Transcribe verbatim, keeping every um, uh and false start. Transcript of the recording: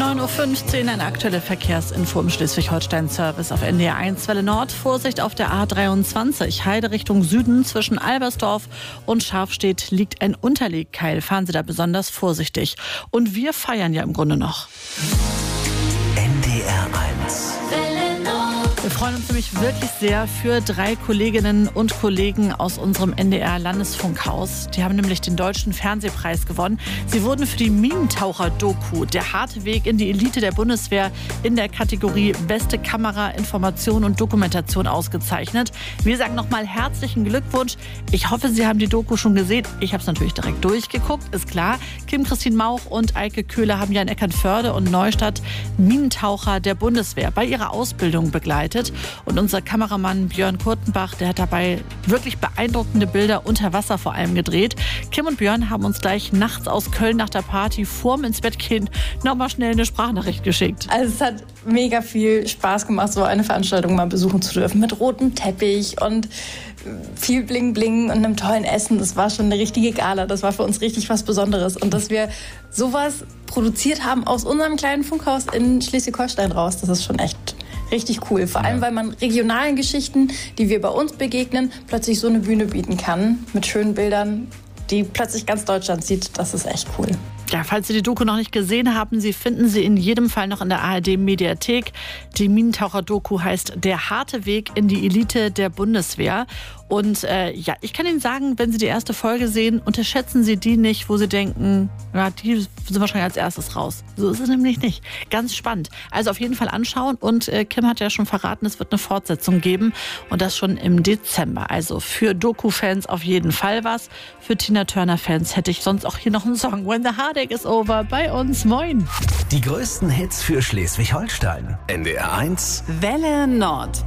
neun Uhr fünfzehn, eine aktuelle Verkehrsinfo im Schleswig-Holstein-Service auf N D R eins Welle Nord. Vorsicht auf der A dreiundzwanzig, Heide Richtung Süden. Zwischen Albersdorf und Scharfstedt liegt ein Unterlegkeil. Fahren Sie da besonders vorsichtig. Und wir feiern ja im Grunde noch. N D R eins. Wir freuen uns nämlich wirklich sehr für drei Kolleginnen und Kollegen aus unserem N D R-Landesfunkhaus. Die haben nämlich den Deutschen Fernsehpreis gewonnen. Sie wurden für die Minentaucher-Doku Der harte Weg in die Elite der Bundeswehr in der Kategorie Beste Kamera, Information und Dokumentation ausgezeichnet. Wir sagen nochmal herzlichen Glückwunsch. Ich hoffe, Sie haben die Doku schon gesehen. Ich habe es natürlich direkt durchgeguckt, ist klar. Kim-Christine Mauch und Eike Köhler haben ja in Eckernförde und Neustadt Minentaucher der Bundeswehr bei ihrer Ausbildung begleitet. Und unser Kameramann Björn Kurtenbach, der hat dabei wirklich beeindruckende Bilder unter Wasser vor allem gedreht. Kim und Björn haben uns gleich nachts aus Köln nach der Party vorm ins Bett gehen nochmal schnell eine Sprachnachricht geschickt. Also es hat mega viel Spaß gemacht, so eine Veranstaltung mal besuchen zu dürfen. Mit rotem Teppich und viel Bling Bling und einem tollen Essen. Das war schon eine richtige Gala. Das war für uns richtig was Besonderes. Und dass wir sowas produziert haben aus unserem kleinen Funkhaus in Schleswig-Holstein raus, das ist schon echt richtig cool. Vor allem, weil man regionalen Geschichten, die wir bei uns begegnen, plötzlich so eine Bühne bieten kann. Mit schönen Bildern, die plötzlich ganz Deutschland sieht. Das ist echt cool. Ja, falls Sie die Doku noch nicht gesehen haben, Sie finden sie in jedem Fall noch in der A R D-Mediathek. Die Minentaucher-Doku heißt Der harte Weg in die Elite der Bundeswehr. Und äh, ja, ich kann Ihnen sagen, wenn Sie die erste Folge sehen, unterschätzen Sie die nicht, wo Sie denken, ja, die sind wahrscheinlich als erstes raus. So ist es nämlich nicht. Ganz spannend. Also auf jeden Fall anschauen. Und äh, Kim hat ja schon verraten, es wird eine Fortsetzung geben. Und das schon im Dezember. Also für Doku-Fans auf jeden Fall was. Für Tina Turner-Fans hätte ich sonst auch hier noch einen Song. When the Heartache is over bei uns. Moin. Die größten Hits für Schleswig-Holstein. N D R eins Welle Nord.